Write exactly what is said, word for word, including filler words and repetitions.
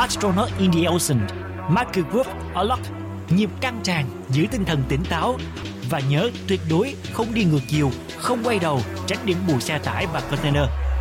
Astronaut in the Ocean, Michael Gove Orlok, nhịp căng tràn, giữ tinh thần tỉnh táo. Và nhớ tuyệt đối không đi ngược chiều, không quay đầu, tránh điểm bùi xe tải và container.